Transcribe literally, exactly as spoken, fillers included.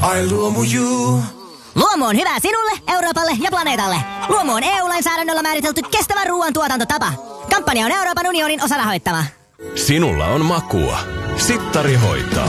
I Luomu you. Luomu on hyvä sinulle, Euroopalle ja planeetalle. Luomu on E U-lainsäädännöllä määritelty kestävä ruoantuotantotapa. Kampanja on Euroopan unionin osarahoittama. Sinulla on makua. Sittari hoitaa.